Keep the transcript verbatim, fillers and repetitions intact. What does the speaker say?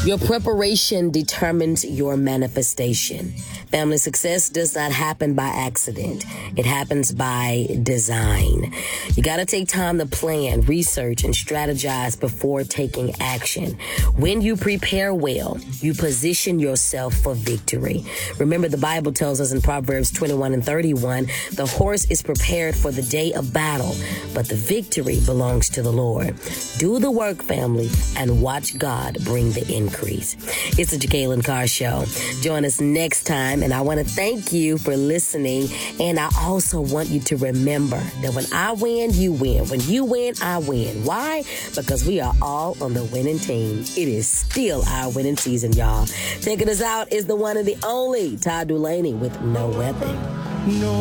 Your preparation determines your manifestation. Family success does not happen by accident. It happens by design. You got to take time to plan, research, and strategize before taking action. When you prepare well, you position yourself for victory. Remember, the Bible tells us in Proverbs twenty-one and thirty-one, the horse is prepared for the day of battle, but the victory belongs to the Lord. Do the work, family, and watch God bring the increase. It's the Jekalyn Carr Show. Join us next time, and I want to thank you for listening, and I also want you to remember that when I win, you win. When you win, I win. Why? Because we are all on the winning team. It is still our winning season, y'all. Taking us out is the one and the only Todd Dulaney with No Weapon. No.